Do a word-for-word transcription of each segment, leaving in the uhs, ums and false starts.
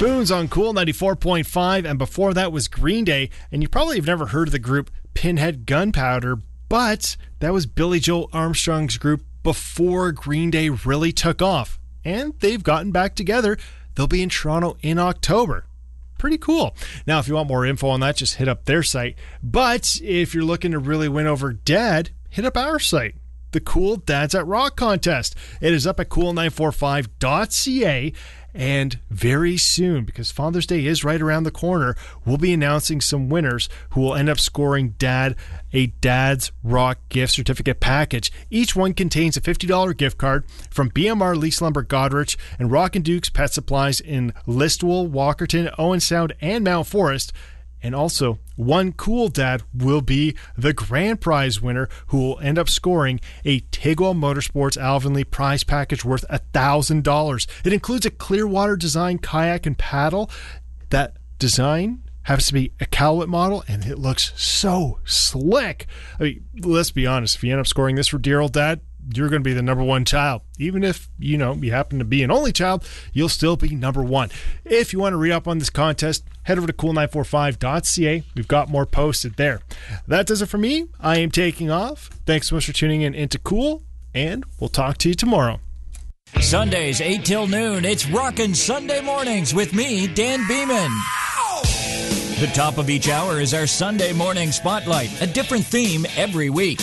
Spoons on Cool ninety-four point five, and before that was Green Day, and you probably have never heard of the group Pinhead Gunpowder, but that was Billy Joel Armstrong's group before Green Day really took off, and they've gotten back together. They'll be in Toronto in October. Pretty cool. Now, if you want more info on that, just hit up their site. But if you're looking to really win over Dad, hit up our site, the Cool Dads at Rock contest. It is up at cool nine four five dot c a, and very soon, because Father's Day is right around the corner, we'll be announcing some winners who will end up scoring Dad a Dad's Rock gift certificate package. Each one contains a fifty dollars gift card from B M R Lease Lumber Goderich and Rock and Duke's Pet Supplies in Listowel, Walkerton, Owen Sound, and Mount Forest. And also, one cool dad will be the grand prize winner, who will end up scoring a Tigwell Motorsports Alvinley prize package worth one thousand dollars. It includes a Clearwater design kayak and paddle. That design happens to be a Cowlit model, and it looks so slick. I mean, let's be honest, if you end up scoring this for dear old Dad, you're going to be the number one child. Even if, you know, you happen to be an only child, you'll still be number one. If you want to read up on this contest, head over to cool nine four five dot c a. We've got more posted there. That does it for me. I am taking off. Thanks so much for tuning in into Cool, and we'll talk to you tomorrow. Sundays, eight till noon, it's Rockin' Sunday Mornings with me, Dan Beeman. The top of each hour is our Sunday morning spotlight, a different theme every week.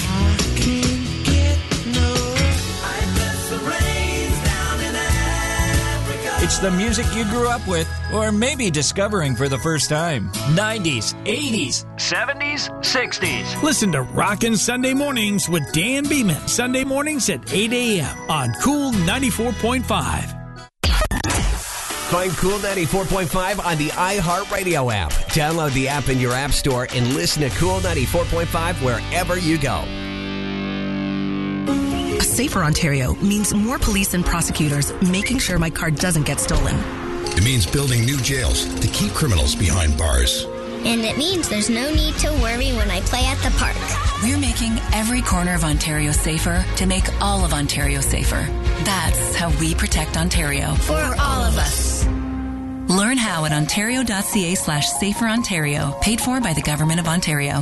It's the music you grew up with, or maybe discovering for the first time. nineties, eighties, seventies, sixties. Listen to Rockin' Sunday Mornings with Dan Beeman. Sunday mornings at eight a.m. on Cool ninety-four point five. Find Cool ninety-four point five on the iHeartRadio app. Download the app in your app store and listen to Cool ninety-four point five wherever you go. A safer Ontario means more police and prosecutors making sure my car doesn't get stolen. It means building new jails to keep criminals behind bars. And it means there's no need to worry when I play at the park. We're making every corner of Ontario safer to make all of Ontario safer. That's how we protect Ontario. For all of us. Learn how at ontario.ca slash safer Ontario. Paid for by the Government of Ontario.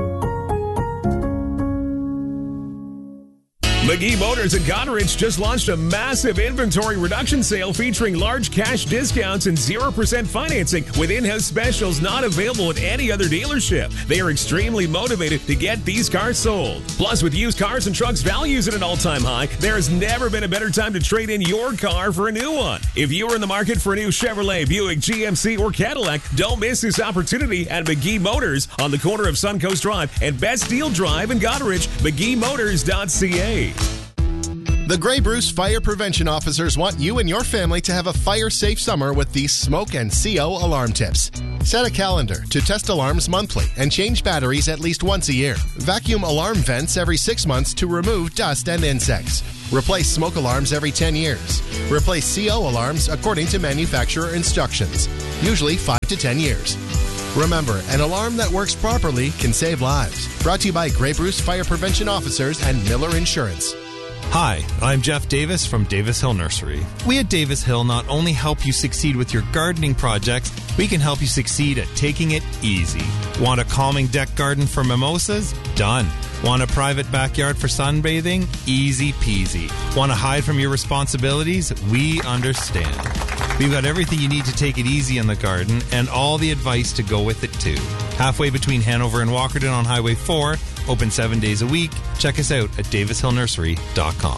McGee Motors in Goderich just launched a massive inventory reduction sale featuring large cash discounts and zero percent financing with in-house specials not available at any other dealership. They are extremely motivated to get these cars sold. Plus, with used cars and trucks values at an all-time high, there has never been a better time to trade in your car for a new one. If you are in the market for a new Chevrolet, Buick, G M C, or Cadillac, don't miss this opportunity at McGee Motors on the corner of Suncoast Drive and Best Deal Drive in Goderich, mcgee motors dot c a. The Grey Bruce Fire Prevention Officers want you and your family to have a fire-safe summer with these smoke and C O alarm tips. Set a calendar to test alarms monthly and change batteries at least once a year. Vacuum alarm vents every six months to remove dust and insects. Replace smoke alarms every ten years. Replace C O alarms according to manufacturer instructions, usually five to ten years. Remember, an alarm that works properly can save lives. Brought to you by Grey Bruce Fire Prevention Officers and Miller Insurance. Hi, I'm Jeff Davis from Davis Hill Nursery. We at Davis Hill not only help you succeed with your gardening projects, we can help you succeed at taking it easy. Want a calming deck garden for mimosas? Done. Want a private backyard for sunbathing? Easy peasy. Want to hide from your responsibilities? We understand. We've got everything you need to take it easy in the garden and all the advice to go with it too. Halfway between Hanover and Walkerton on Highway four, open seven days a week. Check us out at davis hill nursery dot com.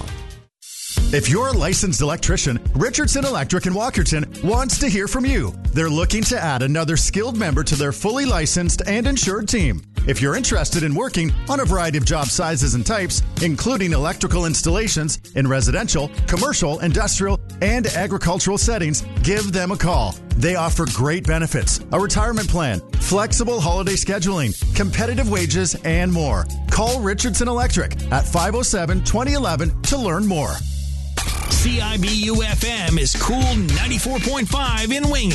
If you're a licensed electrician, Richardson Electric in Walkerton wants to hear from you. They're looking to add another skilled member to their fully licensed and insured team. If you're interested in working on a variety of job sizes and types, including electrical installations in residential, commercial, industrial, and agricultural settings, give them a call. They offer great benefits, a retirement plan, flexible holiday scheduling, competitive wages, and more. Call Richardson Electric at five oh seven, twenty eleven to learn more. C I B U F M is Cool ninety-four point five in Wayne.